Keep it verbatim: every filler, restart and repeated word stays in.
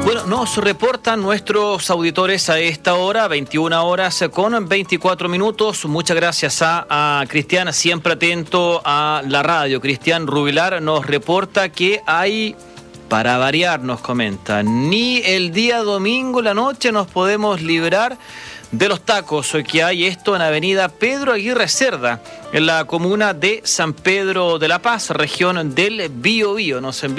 Bueno, nos reportan nuestros auditores a esta hora, veintiuna horas con veinticuatro minutos. Muchas gracias a, a Cristian, siempre atento a la radio. Cristian Rubilar nos reporta que hay, para variar, nos comenta, ni el día domingo en la noche nos podemos librar de los tacos que hay, esto en avenida Pedro Aguirre Cerda, en la comuna de San Pedro de la Paz, región del Biobío. Nos envía